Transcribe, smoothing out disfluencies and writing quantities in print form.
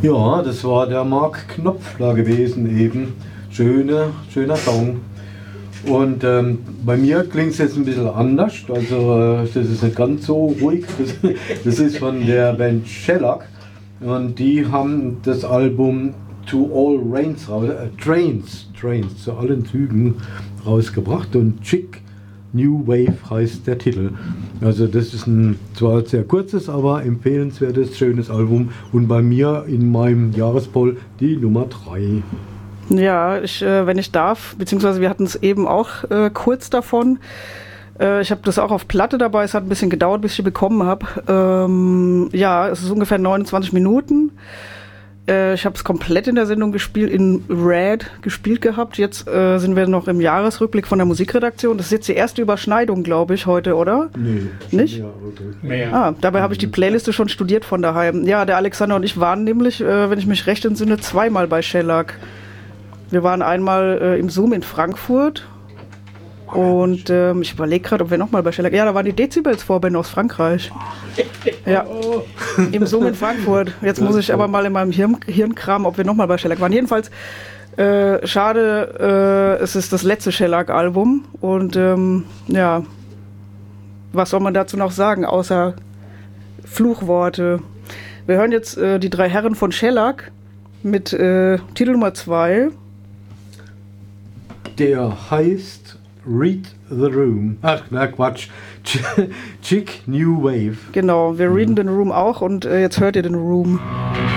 Ja, das war der Mark Knopfler gewesen eben. Schöner Song. Und bei mir klingt es jetzt ein bisschen anders. Also das ist nicht ganz so ruhig. Das ist von der Band Shellac. Und die haben das Album To All Rains Trains zu allen Zügen rausgebracht. Und Chick New Wave heißt der Titel. Also das ist ein zwar sehr kurzes, aber empfehlenswertes, schönes Album. Und bei mir in meinem Jahrespoll die Nummer 3. Ja, wenn ich darf, beziehungsweise wir hatten es eben auch kurz davon. Ich habe das auch auf Platte dabei, es hat ein bisschen gedauert, bis ich die bekommen habe. Ja, es ist ungefähr 29 Minuten. Ich habe es komplett in der Sendung gespielt, in Red gespielt gehabt. Jetzt sind wir noch im Jahresrückblick von der Musikredaktion. Das ist jetzt die erste Überschneidung, glaube ich, heute, oder? Nee. Nicht? Mehr. Dabei habe ich die Playliste schon studiert von daheim. Ja, der Alexander und ich waren nämlich, wenn ich mich recht entsinne, zweimal bei Shellac. Wir waren einmal im Zoom in Frankfurt und ich überlege gerade, ob wir nochmal bei Shellac... Ja, da waren die Dezibels-Vorbände aus Frankreich. Ja, im Zoom in Frankfurt. Jetzt muss ich aber mal in meinem Hirn kramen, ob wir nochmal bei Shellac waren. Jedenfalls, schade, es ist das letzte Shellac-Album und ja, was soll man dazu noch sagen, außer Fluchworte. Wir hören jetzt die drei Herren von Shellac mit Titel Nummer 2. Der heißt Read the Room. Ach, na Quatsch. Chick New Wave. Genau, wir readen den Room auch und jetzt hört ihr den Room.